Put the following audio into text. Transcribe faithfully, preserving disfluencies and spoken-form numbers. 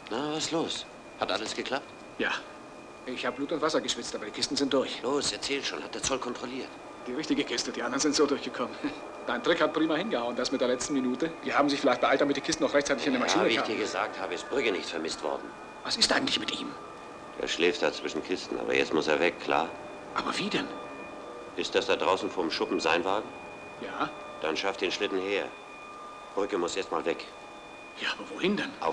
Na, was ist los? Hat alles geklappt? Ja. Ich habe Blut und Wasser geschwitzt, aber die Kisten sind durch. Los, erzähl schon. Hat der Zoll kontrolliert? Die richtige Kiste, die anderen sind so durchgekommen. Dein Trick hat prima hingehauen, das mit der letzten Minute. Die haben sich vielleicht beeilt, damit die Kisten noch rechtzeitig in der Maschine Ja, wie ich kamen. dir gesagt habe, ist Brügge nicht vermisst worden. Was ist eigentlich mit ihm? Er schläft da zwischen Kisten, aber jetzt muss er weg, klar? Aber wie denn? Ist das da draußen vorm Schuppen sein Wagen? Ja. Dann schaff den Schlitten her. Brügge muss erst mal weg. Ja, aber wohin denn? Auf